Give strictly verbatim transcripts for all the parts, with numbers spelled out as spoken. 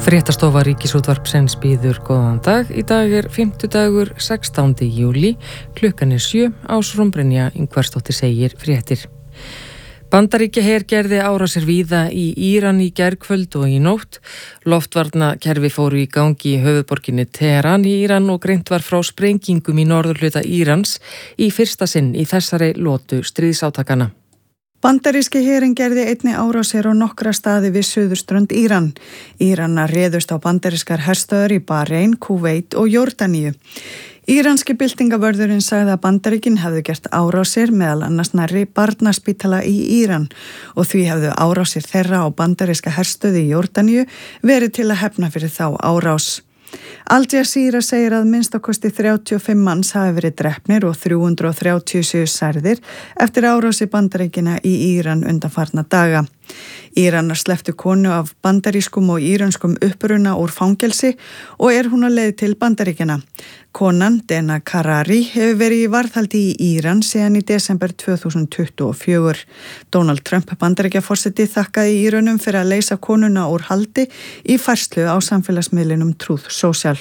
Fréttastofa Ríkisútvarpsins býður góðan dag. Í dag er fimmtudagur sextándi júlí, klukkan er sjö, Ásrún Brynja Ingvarsdóttir segir fréttir. Bandaríkjaher gerði árásir víða í Íran í gærkvöld og í nótt. Loftvarnakerfi fóru í gangi í höfuðborginni Teheran í Íran og greint var frá sprengingum í norðurhluta Írans í fyrsta sinn í þessari lotu stríðsátakana. Bandaríski herinn gerði einni árásir á nokkra staði við suðurströnd Íran. Íranar réðust á bandarískar herstöðvar í Bahrein, Kúveit og Jórdaníu. Íranski byltingavörðurinn sagði að Bandaríkin hefðu gert árásir meðal annars nærri barnaspítala í Íran og því hefðu árásir þeirra á bandaríska herstöði í Jórdaníu verið til að hefna fyrir þá árás. Al Jazeera segir að minnstakosti þrjátíu og fimm manns hafi verið drepnir og þrjú hundruð þrjátíu séu særðir eftir árási Bandaríkina í Íran undanfarna daga. Íranar slepptu konu af bandarískum og íranskum uppruna úr fangelsi og er hún á leið til Bandaríkina. Konan, Dena Karari, hefur verið í varðhaldi í Íran síðan í desember tvö þúsund tuttugu og fjögur. Donald Trump, Bandaríkjaforseti, þakkaði Írönum fyrir að leysa konuna úr haldi í færslu á samfélagsmiðlinum Truth Social.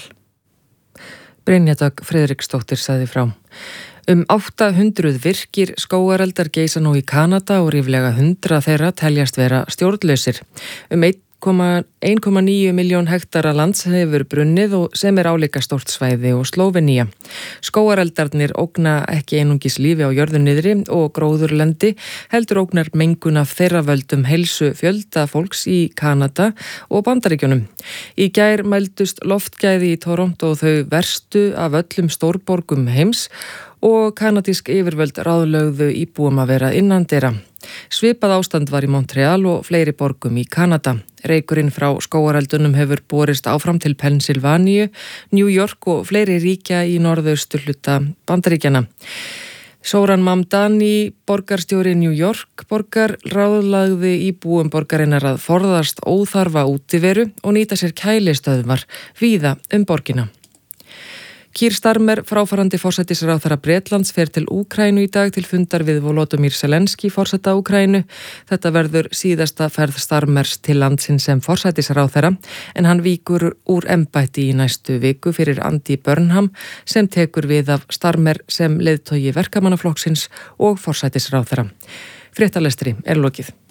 Brynja Dögg Friðriksdóttir sagði frá. Um átta hundruð virkir skógareldar geisa nú í Kanada og ríflega hundrað þeirra teljast vera stjórnlausir. Um einn komma níu milljón hektara lands hefur brunnið og sem er álíka stórt svæði og Slóvenía. Skógareldarnir ógna ekki einungis lífi á jörðu niðri og gróðurlendi, heldur ógnar mengun af þeirra völdum heilsu fjölda fólks í Kanada og Bandaríkjunum. Í gær mældust loftgæði í Toronto og þau verstu af öllum stórborgum heims og kanadísk yfirvöld ráðlögðu íbúum að vera innandyra. Svipað ástand var í Montreal og fleiri borgum í Kanada. Reykurinn frá skógareldunum hefur borist áfram til Pennsylvaníu, New York og fleiri ríkja í norðausturhluta Bandaríkjanna. Zoran Mamdani, borgarstjóri New York borgar, ráðlagði íbúum borgarinnar að forðast óþarfa útiveru og nýta sér kælistöðvar víða um borgina. Keir Starmer, fráfarandi forsætisráðherra Bretlands, fer til Úkraínu í dag til fundar við Volodymyr Zelensky, forseta Úkraínu. Þetta verður síðasta ferð Starmers til landsins sem forsætisráðherra, en hann víkur úr embætti í næstu viku fyrir Andy Burnham sem tekur við af Starmer sem leiðtogi verkamannaflokksins og forsætisráðherra. Fréttalestri er lokið.